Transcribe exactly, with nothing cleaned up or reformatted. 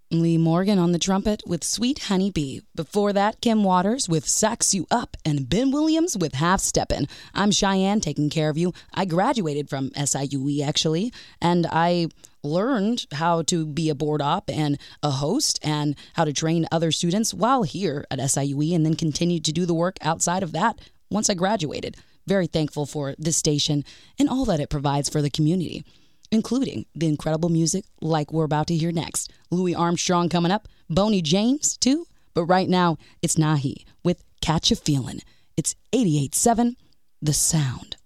Lee Morgan on the trumpet with Sweet Honey Bee. Before that, Kim Waters with Sax You Up and Ben Williams with Half Steppin'. I'm Cheyenne, taking care of you. I graduated from S I U E, actually, and I learned how to be a board op and a host and how to train other students while here at S I U E, and then continued to do the work outside of that once I graduated. Very thankful for this station and all that it provides for the community, including the incredible music like we're about to hear next. Louis Armstrong coming up, Boney James too, but right now it's Nahi with Catch a Feelin'. It's eighty-eight point seven The Sound.